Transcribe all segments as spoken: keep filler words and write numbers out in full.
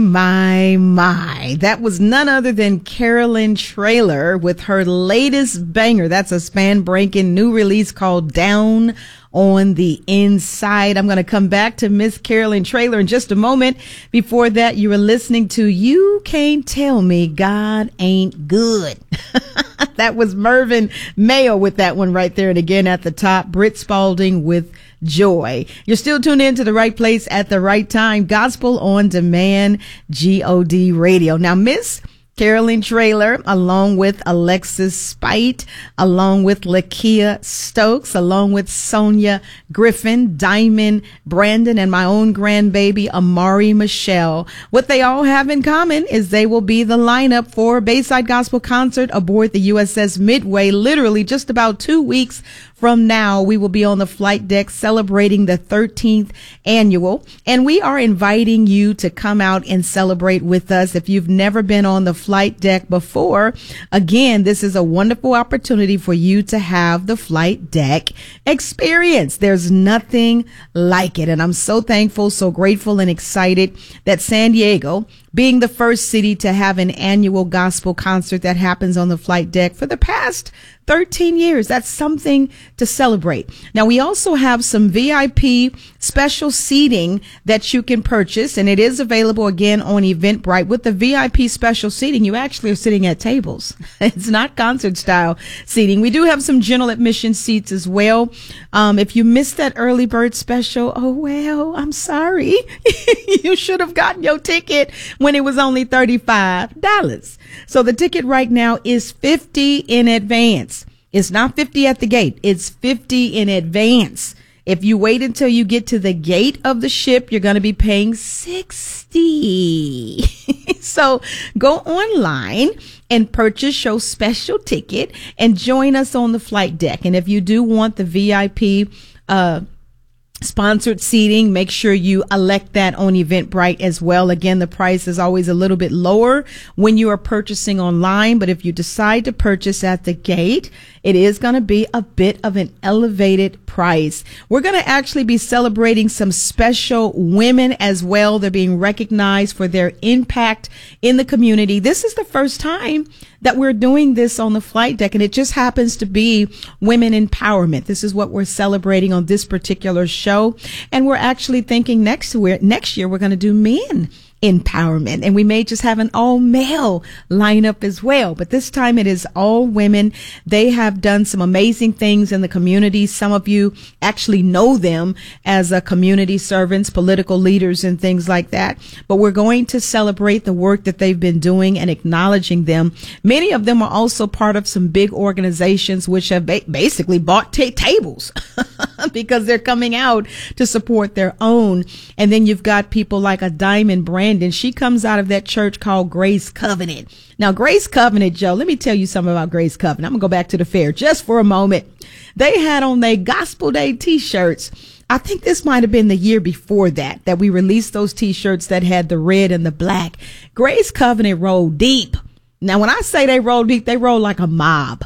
My, my, that was none other than Carolyn Traylor with her latest banger. That's a span-breaking new release called Down on the Inside. I'm going to come back to Miss Carolyn Traylor in just a moment. Before that, you were listening to You Can't Tell Me God Ain't Good. That was Mervyn Mayo with that one right there. And again, at the top, Britt Spalding with Joy. You're still tuned in to the right place at the right time. Gospel on Demand, G O D Radio. Now, Miss Carolyn Traylor, along with Alexis Spite, along with Lakia Stokes, along with Sonia Griffin, Diamond Brandon, and my own grandbaby, Amari Michelle. What they all have in common is they will be the lineup for Bayside Gospel Concert aboard the U S S Midway, literally just about two weeks from now. We will be on the flight deck celebrating the thirteenth annual, and we are inviting you to come out and celebrate with us. If you've never been on the flight deck before, again, this is a wonderful opportunity for you to have the flight deck experience. There's nothing like it, and I'm so thankful, so grateful, and excited that San Diego, being the first city to have an annual gospel concert that happens on the flight deck for the past thirteen years. That's something to celebrate. Now, we also have some V I P special seating that you can purchase, and it is available again on Eventbrite. With the V I P special seating, you actually are sitting at tables. It's not concert style seating. We do have some general admission seats as well. Um, if you missed that early bird special, oh, well, I'm sorry. You should have gotten your ticket when it was only thirty-five dollars. So the ticket right now is fifty dollars in advance. It's not fifty at the gate. It's fifty in advance. If you wait until you get to the gate of the ship, you're going to be paying sixty. So go online and purchase your special ticket and join us on the flight deck. And if you do want the V I P uh sponsored seating, make sure you elect that on Eventbrite as well. Again, the price is always a little bit lower when you are purchasing online, but if you decide to purchase at the gate, it is going to be a bit of an elevated price. We're going to actually be celebrating some special women as well. They're being recognized for their impact in the community. This is the first time that we're doing this on the flight deck, and it just happens to be women empowerment. This is what we're celebrating on this particular show. And we're actually thinking next year, next year we're going to do men empowerment, and we may just have an all male lineup as well, but this time it is all women. They have done some amazing things in the community. Some of you actually know them as a community servants, political leaders, and things like that, but we're going to celebrate the work that they've been doing and acknowledging them. Many of them are also part of some big organizations which have ba- basically bought ta- tables because they're coming out to support their own. And then you've got people like a Diamond Brandon. And she comes out of that church called Grace Covenant. Now, Grace Covenant, Joe, let me tell you something about Grace Covenant. I'm going to go back to the fair just for a moment. They had on their Gospel Day t-shirts. I think this might have been the year before that, that we released those t-shirts that had the red and the black. Grace Covenant rolled deep. Now, when I say they roll deep, they roll like a mob.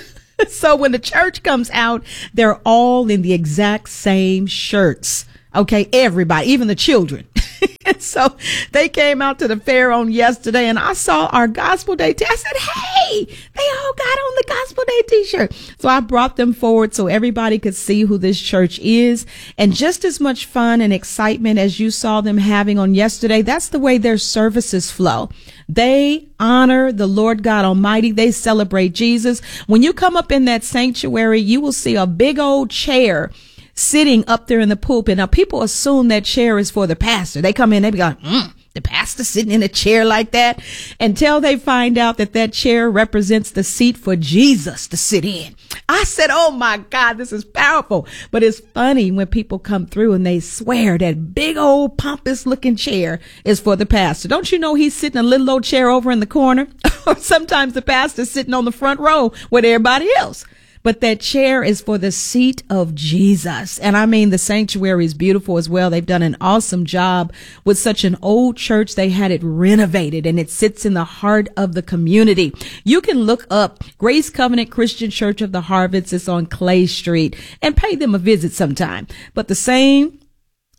So when the church comes out, they're all in the exact same shirts. Okay, everybody, even the children. And so they came out to the fair on yesterday, and I saw our Gospel Day t- I said, hey, they all got on the Gospel Day t-shirt. So I brought them forward so everybody could see who this church is. And just as much fun and excitement as you saw them having on yesterday, that's the way their services flow. They honor the Lord God Almighty. They celebrate Jesus. When you come up in that sanctuary, you will see a big old chair sitting up there in the pulpit. Now, people assume that chair is for the pastor. They come in, they be like, mm, the pastor sitting in a chair like that, until they find out that that chair represents the seat for Jesus to sit in. I said, oh my God, this is powerful. But it's funny when people come through and they swear that big old pompous looking chair is for the pastor. Don't you know he's sitting in a little old chair over in the corner? Or sometimes the pastor's sitting on the front row with everybody else. But that chair is for the seat of Jesus. And I mean, the sanctuary is beautiful as well. They've done an awesome job with such an old church. They had it renovated, and it sits in the heart of the community. You can look up Grace Covenant Christian Church of the Harvests. It's on Clay Street, and pay them a visit sometime. But the same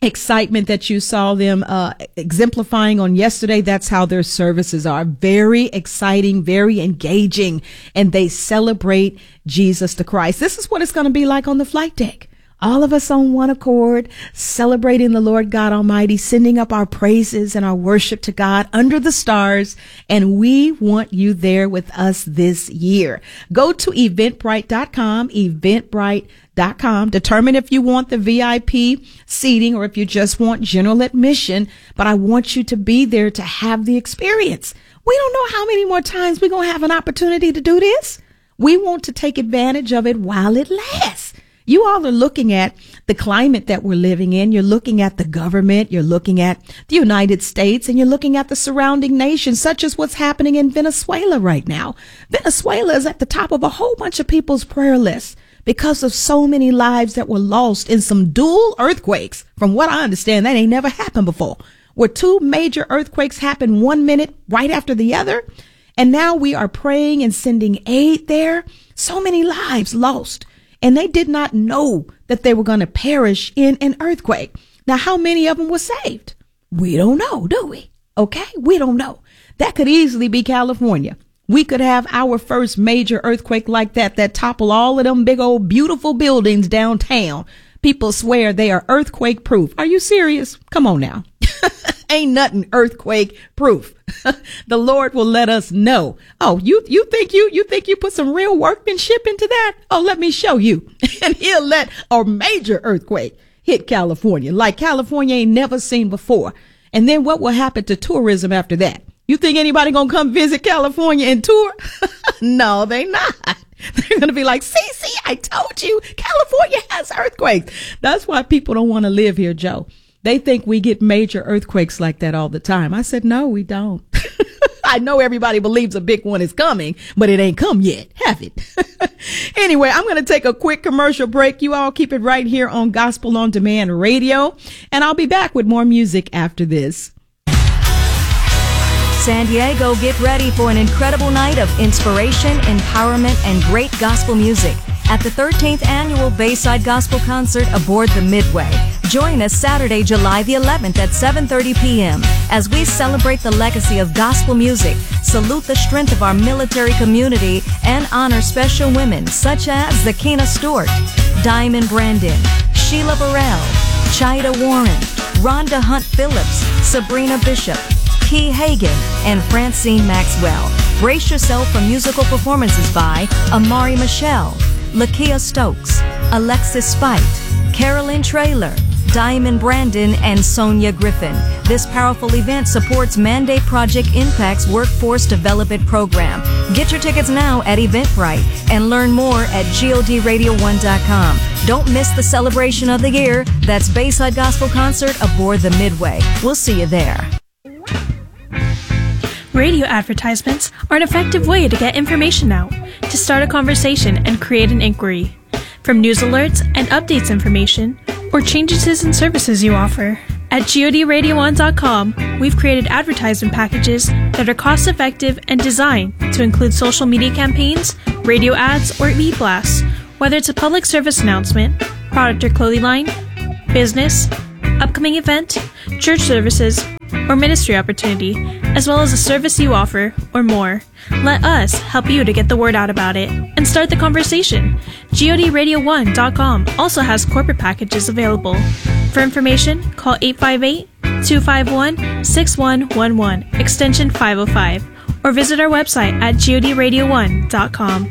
excitement that you saw them uh, exemplifying on yesterday. That's how their services are. Very exciting, very engaging, and they celebrate Jesus the Christ. This is what it's going to be like on the flight deck. All of us on one accord, celebrating the Lord God Almighty, sending up our praises and our worship to God under the stars. And we want you there with us this year. Go to eventbrite dot com, eventbrite dot com. Determine if you want the V I P seating or if you just want general admission. But I want you to be there to have the experience. We don't know how many more times we're going to have an opportunity to do this. We want to take advantage of it while it lasts. You all are looking at the climate that we're living in. You're looking at the government. You're looking at the United States, and you're looking at the surrounding nations, such as what's happening in Venezuela right now. Venezuela is at the top of a whole bunch of people's prayer lists because of so many lives that were lost in some dual earthquakes. From what I understand, that ain't never happened before, where two major earthquakes happen one minute right after the other. And now we are praying and sending aid there. So many lives lost. And they did not know that they were going to perish in an earthquake. Now, how many of them were saved? We don't know, do we? Okay, we don't know. That could easily be California. We could have our first major earthquake like that, that topple all of them big old beautiful buildings downtown. People swear they are earthquake proof. Are you serious? Come on now. Ain't nothing earthquake proof. The Lord will let us know. Oh, you, you think you, you think you put some real workmanship into that? Oh, let me show you. And he'll let a major earthquake hit California like California ain't never seen before. And then what will happen to tourism after that? You think anybody gonna come visit California and tour? No, they not. They're going to be like, see, see, I told you, California has earthquakes. That's why people don't want to live here, Joe. They think we get major earthquakes like that all the time. I said, no, we don't. I know everybody believes a big one is coming, but it ain't come yet, have it? Anyway, I'm going to take a quick commercial break. You all keep it right here on Gospel on Demand Radio, and I'll be back with more music after this. San Diego, get ready for an incredible night of inspiration, empowerment, and great gospel music at the thirteenth Annual Bayside Gospel Concert aboard the Midway. Join us Saturday, July the eleventh at seven thirty p.m. as we celebrate the legacy of gospel music, salute the strength of our military community, and honor special women such as Zakina Stewart, Diamond Brandon, Sheila Burrell, Chida Warren, Rhonda Hunt Phillips, Sabrina Bishop, Key Hagan, and Francine Maxwell. Brace yourself for musical performances by Amari Michelle, Lakia Stokes, Alexis Spite, Carolyn Traylor, Diamond Brandon, and Sonia Griffin. This powerful event supports Mandate Project Impact's workforce development program. Get your tickets now at Eventbrite and learn more at god radio one dot com. Don't miss the celebration of the year. That's Bayside Gospel Concert aboard the Midway. We'll see you there. Radio advertisements are an effective way to get information out, to start a conversation and create an inquiry. From news alerts and updates information, or changes in services you offer. At god radio one dot com, we've created advertisement packages that are cost-effective and designed to include social media campaigns, radio ads, or e-blasts, whether it's a public service announcement, product or clothing line, business, upcoming event, church services, or ministry opportunity, as well as a service you offer, or more. Let us help you to get the word out about it and start the conversation. god radio one dot com also has corporate packages available. For information, call eight five eight, two five one, six one one one, extension five oh five, or visit our website at god radio one dot com.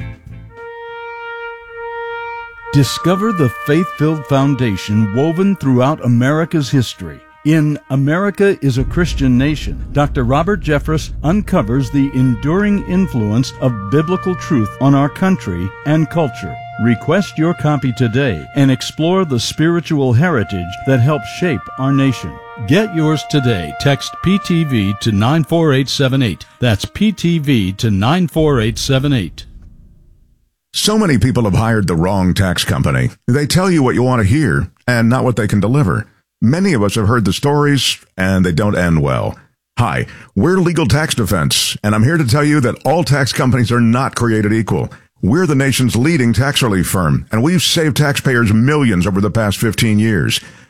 Discover the faith-filled foundation woven throughout America's history. In America is a Christian Nation, Doctor Robert Jeffress uncovers the enduring influence of biblical truth on our country and culture. Request your copy today and explore the spiritual heritage that helped shape our nation. Get yours today. Text P T V to nine four eight seven eight. That's P T V to nine four eight seven eight. So many people have hired the wrong tax company. They tell you what you want to hear and not what they can deliver. Many of us have heard the stories, and they don't end well. Hi, we're Legal Tax Defense, and I'm here to tell you that all tax companies are not created equal. We're the nation's leading tax relief firm, and we've saved taxpayers millions over the past fifteen years.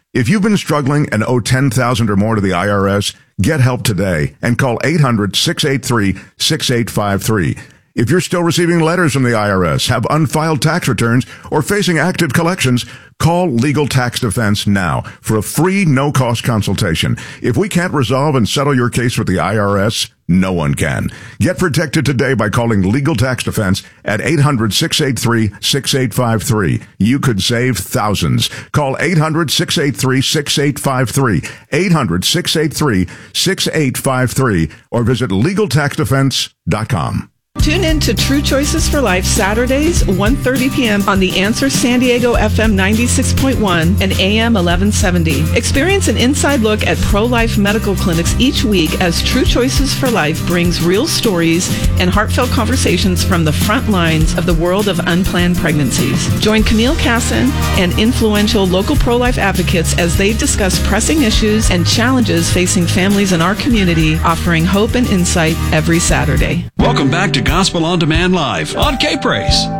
If you've been struggling and owe ten thousand dollars or more to the I R S, get help today and call eight hundred, six eight three, six eight five three. If you're still receiving letters from the I R S, have unfiled tax returns, or facing active collections, call Legal Tax Defense now for a free, no-cost consultation. If we can't resolve and settle your case with the I R S, no one can. Get protected today by calling Legal Tax Defense at eight hundred, six eight three, six eight five three. You could save thousands. Call eight hundred, six eight three, six eight five three, eight hundred, six eight three, six eight five three, or visit legal tax defense dot com. Tune in to True Choices for Life Saturdays, one thirty p.m. on The Answer San Diego F M ninety-six point one and A M eleven seventy. Experience an inside look at pro-life medical clinics each week as True Choices for Life brings real stories and heartfelt conversations from the front lines of the world of unplanned pregnancies. Join Camille Casson and influential local pro-life advocates as they discuss pressing issues and challenges facing families in our community, offering hope and insight every Saturday. Welcome back to Gospel on Demand Live on K-Praise.